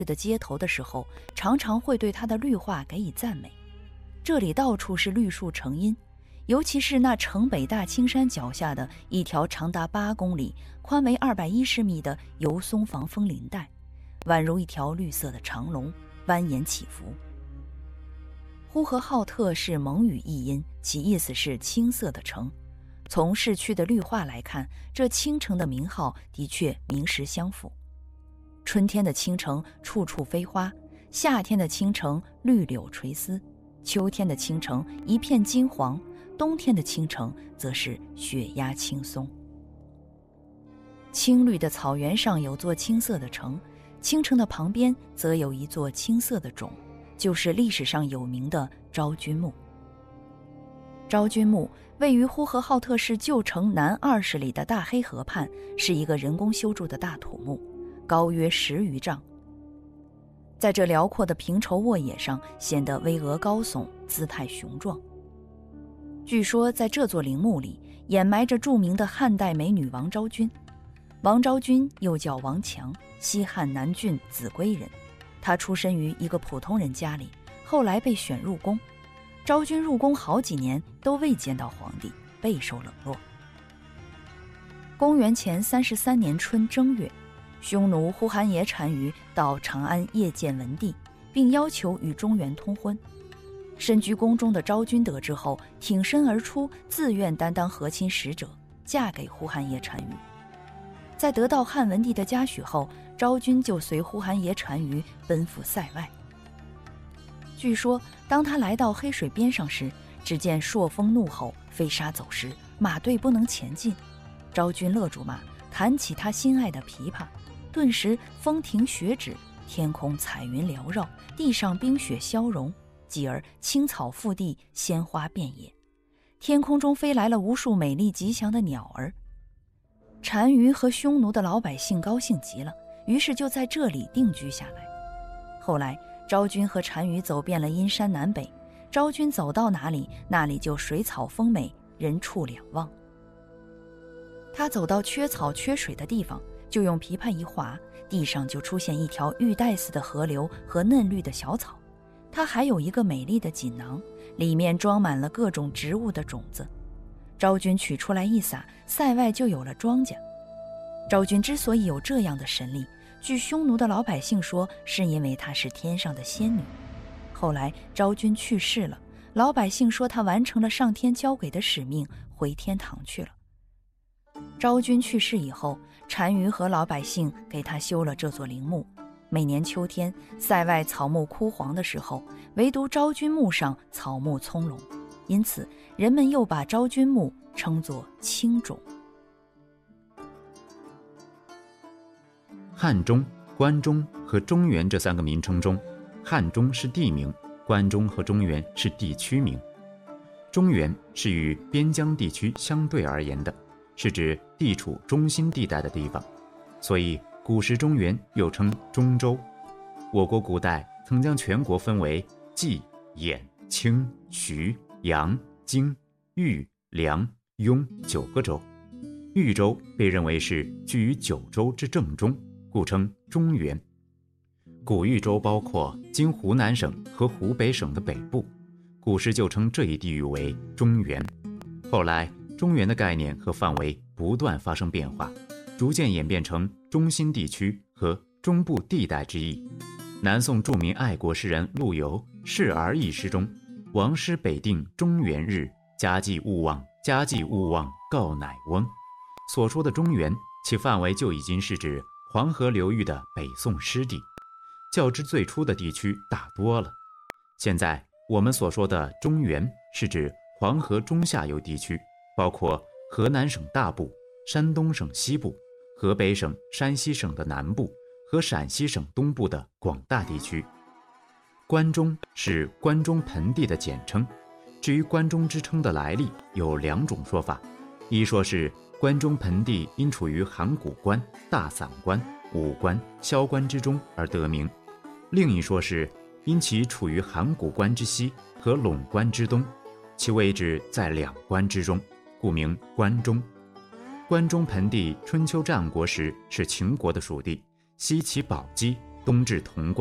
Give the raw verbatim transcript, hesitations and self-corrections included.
的街头的时候，常常会对它的绿化给予赞美。这里到处是绿树成荫，尤其是那城北大青山脚下的一条长达八公里、宽为二百一十米的油松防风林带，宛如一条绿色的长龙，蜿蜒起伏。呼和浩特是蒙语译音，其意思是青色的城。从市区的绿化来看，这青城的名号的确名实相符。春天的青城处处飞花，夏天的青城绿柳垂丝，秋天的青城一片金黄，冬天的青城则是雪压青松。青绿的草原上有座青色的城，青城的旁边则有一座青色的冢，就是历史上有名的昭君墓。昭君墓位于呼和浩特市旧城南二十里的大黑河畔，是一个人工修筑的大土墓，高约十余丈。在这辽阔的平畴沃野上，显得巍峨高耸，姿态雄壮。据说在这座陵墓里掩埋着著名的汉代美女王昭君。王昭君又叫王强，西汉南郡秭归人。她出身于一个普通人家里，后来被选入宫。昭君入宫好几年都未见到皇帝，备受冷落。公元前三十三年春正月，匈奴呼韩邪单于到长安谒见文帝，并要求与中原通婚。身居宫中的昭君得知后，挺身而出，自愿担当和亲使者，嫁给呼韩邪单于。在得到汉文帝的嘉许后，昭君就随呼韩邪单于奔赴塞外。据说当他来到黑水边上时，只见朔风怒吼，飞沙走石，马队不能前进。昭君勒住马，弹起他心爱的琵琶，顿时风停雪止，天空彩云缭绕，地上冰雪消融，继而青草覆地，鲜花遍野，天空中飞来了无数美丽吉祥的鸟儿。单于和匈奴的老百姓高兴极了，于是就在这里定居下来。后来昭君和单于走遍了阴山南北，昭君走到哪里，那里就水草丰美，人畜两旺。他走到缺草缺水的地方，就用琵琶一划，地上就出现一条玉带似的河流和嫩绿的小草。他还有一个美丽的锦囊，里面装满了各种植物的种子。昭君取出来一撒，塞外就有了庄稼。昭君之所以有这样的神力，据匈奴的老百姓说，是因为她是天上的仙女。后来昭君去世了，老百姓说她完成了上天交给的使命，回天堂去了。昭君去世以后，单于和老百姓给她修了这座陵墓。每年秋天，塞外草木枯黄的时候，唯独昭君墓上草木葱茏，因此人们又把昭君墓称作青冢。 汉中、关中和中原这三个名称中，汉中是地名，关中和中原是地区名。中原是与边疆地区相对而言的，是指地处中心地带的地方，所以古时中原又称中州。我国古代曾将全国分为冀、兖、青、徐、扬、荆、豫、凉、雍九个州。豫州被认为是居于九州之正中，故称中原。古豫州包括今湖南省和湖北省的北部，古时就称这一地域为中原。后来中原的概念和范围不断发生变化，逐渐演变成中心地区和中部地带之意。南宋著名爱国诗人陆游《示儿》一诗中，王师北定中原日，家祭勿忘，家祭勿忘告乃翁。所说的中原，其范围就已经是指黄河流域的北宋失地，较之最初的地区大多了。现在我们所说的中原，是指黄河中下游地区，包括河南省大部、山东省西部、河北省、山西省的南部和陕西省东部的广大地区。关中是关中盆地的简称。至于关中之称的来历，有两种说法。一说是关中盆地因处于函谷关、大散关、武关、萧关之中而得名；另一说是因其处于函谷关之西和陇关之东，其位置在两关之中，故名关中。关中盆地春秋战国时是秦国的属地，西起宝鸡， 东至潼关。